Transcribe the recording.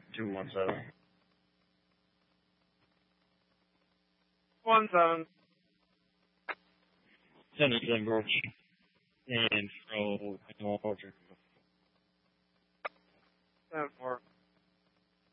217. 17. 10-10 Gorge. And Control, Animal Culture.